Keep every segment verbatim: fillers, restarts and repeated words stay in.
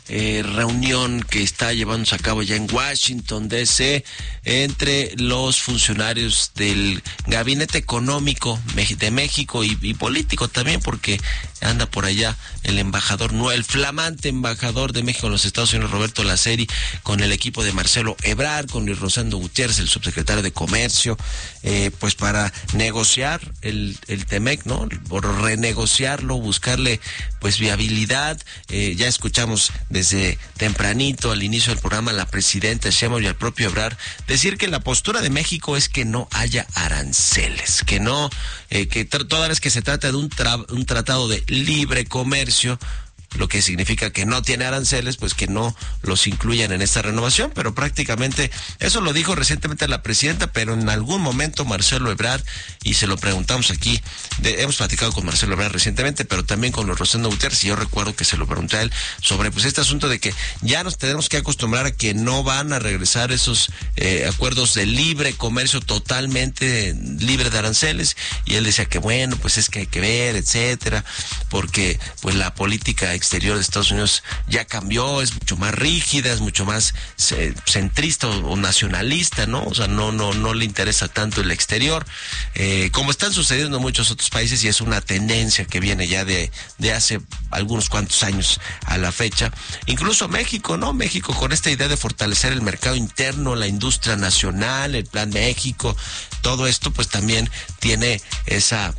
eh, reunión que está llevándose a cabo ya en Washington, D C, entre los funcionarios del Gabinete Económico de México y, y político también, porque anda por allá el embajador, no, el flamante embajador de México en los Estados Unidos, Roberto Laceri, con el equipo de Marcelo Ebrard, con Luis Rosendo Gutiérrez, el subsecretario de Comercio, eh, pues para negociar el, el Temec, ¿no? Por renegociarlo, buscarle pues viabilidad. Eh, ya escuchamos desde tempranito al inicio del programa a la presidenta Sheinbaum y al propio Ebrard decir que la postura de México es que no haya aranceles, que no, eh, que toda vez que se trata de un, tra- un tratado de libre comercio, lo que significa que no tiene aranceles, pues que no los incluyan en esta renovación, pero prácticamente eso lo dijo recientemente la presidenta, pero en algún momento Marcelo Ebrard, y se lo preguntamos aquí, de, hemos platicado con Marcelo Ebrard recientemente, pero también con Luis Rosendo Gutiérrez, y yo recuerdo que se lo pregunté a él sobre pues este asunto de que ya nos tenemos que acostumbrar a que no van a regresar esos eh, acuerdos de libre comercio totalmente libre de aranceles, y él decía que bueno, pues es que hay que ver, etcétera, porque pues la política exterior de Estados Unidos ya cambió, es mucho más rígida, es mucho más eh, centrista o, o nacionalista, ¿no? O sea, no no no le interesa tanto el exterior, eh, como están sucediendo en muchos otros países, y es una tendencia que viene ya de, de hace algunos cuantos años a la fecha. Incluso México, ¿no? México con esta idea de fortalecer el mercado interno, la industria nacional, el Plan México, todo esto pues también tiene esa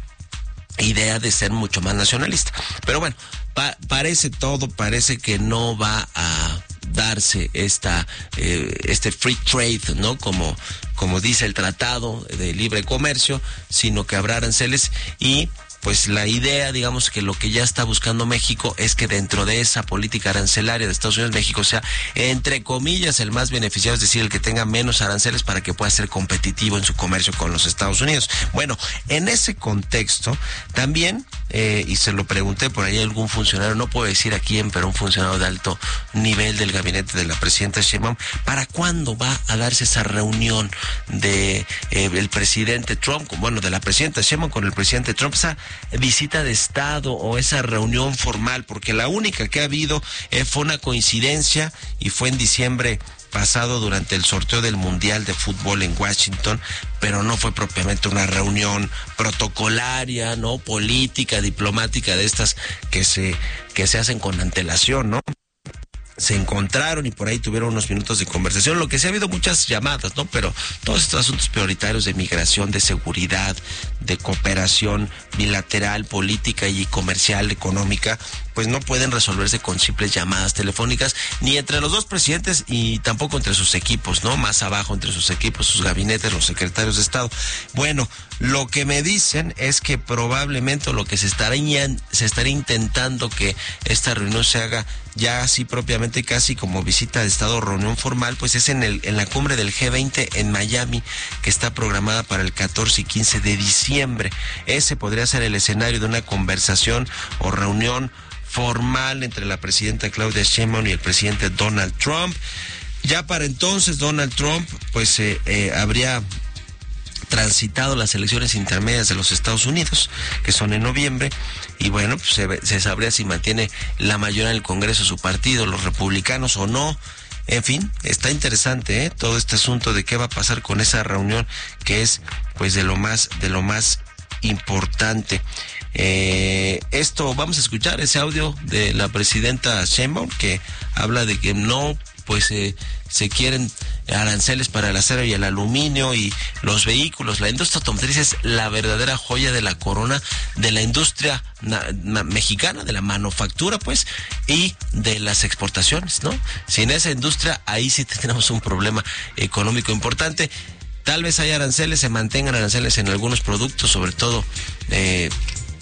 idea de ser mucho más nacionalista. Pero bueno, pa- parece todo, parece que no va a darse esta eh, este free trade, ¿no? Como como dice el Tratado de Libre Comercio, sino que habrá aranceles. Y pues la idea, digamos, que lo que ya está buscando México es que dentro de esa política arancelaria de Estados Unidos, México sea, entre comillas, el más beneficiado, es decir, el que tenga menos aranceles para que pueda ser competitivo en su comercio con los Estados Unidos. Bueno, en ese contexto, también, eh, y se lo pregunté por ahí a algún funcionario, no puedo decir a quién, pero un funcionario de alto nivel del gabinete de la presidenta Sheinbaum, ¿para cuándo va a darse esa reunión de eh, el presidente Trump, bueno, de la presidenta Sheinbaum con el presidente Trump, esa visita de Estado o esa reunión formal? Porque la única que ha habido eh, fue una coincidencia, y fue en diciembre pasado durante el sorteo del Mundial de Fútbol en Washington, pero no fue propiamente una reunión protocolaria, no política, diplomática, de estas que se que se hacen con antelación, ¿no? Se encontraron y por ahí tuvieron unos minutos de conversación, lo que sí ha habido muchas llamadas, ¿no? Pero todos estos asuntos prioritarios de migración, de seguridad, de cooperación bilateral, política y comercial, económica, pues no pueden resolverse con simples llamadas telefónicas, ni entre los dos presidentes y tampoco entre sus equipos, ¿no? Más abajo, entre sus equipos, sus gabinetes, los secretarios de Estado. Bueno, lo que me dicen es que probablemente lo que se estará, se estará intentando que esta reunión se haga ya así propiamente, casi como visita de Estado, reunión formal, pues es en el en la cumbre del G veinte en Miami, que está programada para el catorce y quince de diciembre. Ese podría ser el escenario de una conversación o reunión formal entre la presidenta Claudia Sheinbaum y el presidente Donald Trump. Ya para entonces Donald Trump pues eh, eh, habría transitado las elecciones intermedias de los Estados Unidos, que son en noviembre, y bueno, pues se, se sabría si mantiene la mayoría en el Congreso su partido, los republicanos, o no. En fin, está interesante, ¿eh? Todo este asunto de qué va a pasar con esa reunión, que es pues de lo más, de lo más importante. Eh, esto, vamos a escuchar ese audio de la presidenta Sheinbaum, que habla de que no, pues eh, se quieren aranceles para el acero y el aluminio y los vehículos. La industria automotriz es la verdadera joya de la corona de la industria na, na, mexicana, de la manufactura, pues, y de las exportaciones, ¿no? Sin esa industria, ahí sí tenemos un problema económico importante. Tal vez haya aranceles, se mantengan aranceles en algunos productos, sobre todo eh,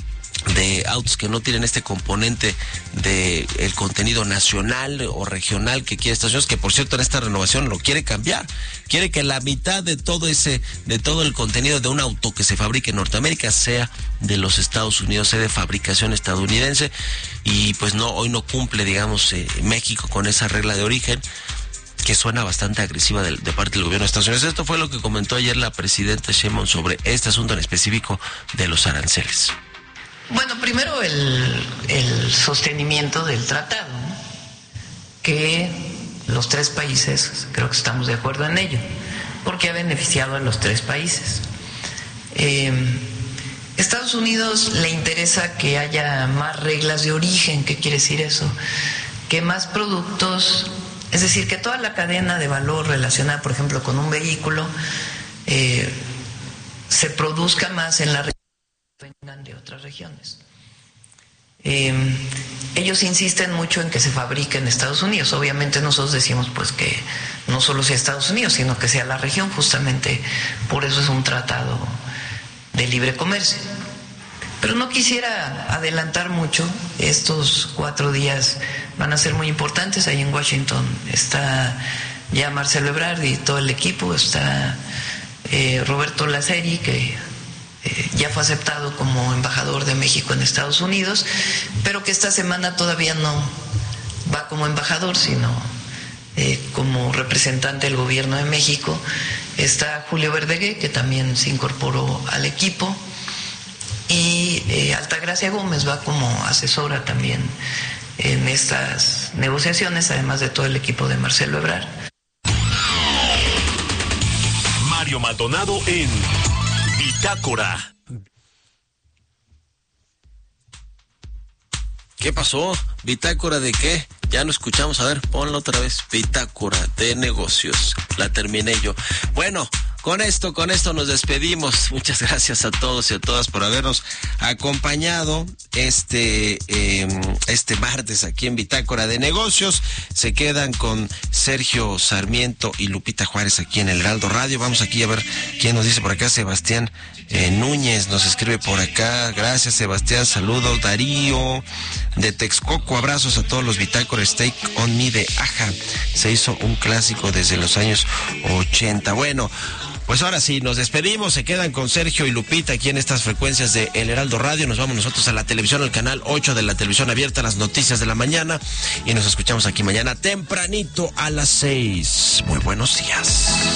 de autos que no tienen este componente de el contenido nacional o regional que quiere Estados Unidos, que por cierto en esta renovación lo quiere cambiar, quiere que la mitad de todo ese, de todo el contenido de un auto que se fabrique en Norteamérica sea de los Estados Unidos, sea de fabricación estadounidense, y pues no, hoy no cumple, digamos, eh, México con esa regla de origen, que suena bastante agresiva de, de parte del gobierno de Estados Unidos. Esto fue lo que comentó ayer la presidenta Sheinbaum sobre este asunto en específico de los aranceles. Bueno, primero el, el sostenimiento del tratado, ¿no? que los tres países, creo que estamos de acuerdo en ello, porque ha beneficiado a los tres países. Eh, Estados Unidos le interesa que haya más reglas de origen. ¿Qué quiere decir eso? Que más productos, es decir, que toda la cadena de valor relacionada, por ejemplo, con un vehículo, eh, se produzca más en la región que vengan de otras regiones. Eh, ellos insisten mucho en que se fabrique en Estados Unidos. Obviamente nosotros decimos pues que no solo sea Estados Unidos, sino que sea la región, justamente por eso es un tratado de libre comercio. Pero no quisiera adelantar mucho. Estos cuatro días van a ser muy importantes. Ahí en Washington está ya Marcelo Ebrard y todo el equipo. Está eh, Roberto Laceri, que eh, ya fue aceptado como embajador de México en Estados Unidos, pero que esta semana todavía no va como embajador, sino eh, como representante del gobierno de México. Está Julio Verdegué, que también se incorporó al equipo, y eh, Altagracia Gómez va como asesora también en estas negociaciones, además de todo el equipo de Marcelo Ebrard. Mario Maldonado en Bitácora. ¿Qué pasó? ¿Bitácora de qué? Ya no escuchamos. A ver, ponlo otra vez. Bitácora de negocios. La terminé yo. Bueno, con esto, con esto nos despedimos. Muchas gracias a todos y a todas por habernos acompañado este, eh, este martes aquí en Bitácora de Negocios. Se quedan con Sergio Sarmiento y Lupita Juárez aquí en el Heraldo Radio. Vamos aquí a ver quién nos dice por acá. Sebastián eh, Núñez nos escribe por acá. Gracias, Sebastián. Saludos. Darío de Texcoco. Abrazos a todos los Bitácora. Steak on Me de Aja. Se hizo un clásico desde los años ochenta. Bueno, pues ahora sí, nos despedimos. Se quedan con Sergio y Lupita aquí en estas frecuencias de El Heraldo Radio. Nos vamos nosotros a la televisión, al canal ocho de la televisión abierta, las noticias de la mañana. Y nos escuchamos aquí mañana tempranito a las seis. Muy buenos días.